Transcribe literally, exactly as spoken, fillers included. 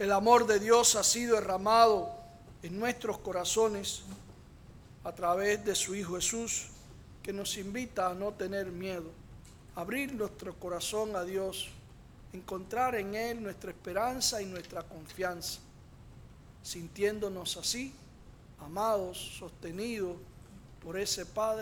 El amor de Dios ha sido derramado en nuestros corazones a través de su Hijo Jesús, que nos invita a no tener miedo, abrir nuestro corazón a Dios, encontrar en Él nuestra esperanza y nuestra confianza, sintiéndonos así, amados, sostenidos por ese Padre